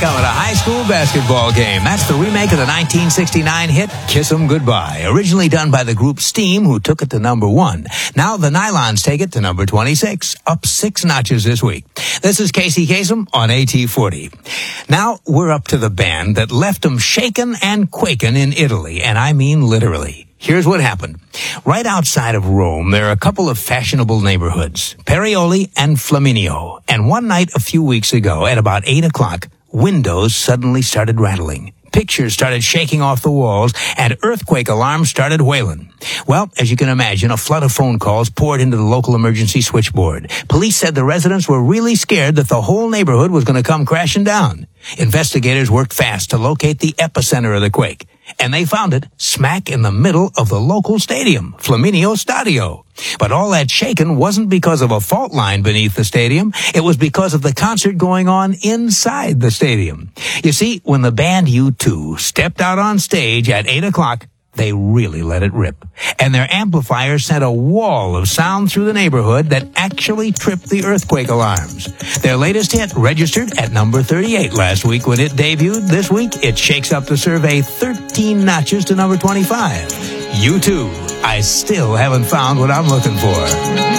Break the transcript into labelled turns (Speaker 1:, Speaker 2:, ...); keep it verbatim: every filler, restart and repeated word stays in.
Speaker 1: like I'm at a high school basketball game. That's the remake of the nineteen sixty-nine hit Kiss 'Em Goodbye, originally done by the group Steam, who took it to number one. Now the Nylons take it to number twenty-six, up six notches this week. This is Casey Kasem on A T forty. Now we're up to the band that left them shaken and quaking in Italy, and I mean literally. Here's what happened. Right outside of Rome, there are a couple of fashionable neighborhoods, Perioli and Flaminio. And one night a few weeks ago, at about eight o'clock, windows suddenly started rattling. Pictures started shaking off the walls, and earthquake alarms started wailing. Well, as you can imagine, a flood of phone calls poured into the local emergency switchboard. Police said the residents were really scared that the whole neighborhood was going to come crashing down. Investigators worked fast to locate the epicenter of the quake, and they found it smack in the middle of the local stadium, Flaminio Stadio. But all that shaking wasn't because of a fault line beneath the stadium. It was because of the concert going on inside the stadium. You see, when the band U two stepped out on stage at eight o'clock, they really let it rip. And their amplifier sent a wall of sound through the neighborhood that actually tripped the earthquake alarms. Their latest hit registered at number thirty-eight last week when it debuted. This week, it shakes up the survey thirteen notches to number twenty-five. U two, I still haven't found what I'm looking for.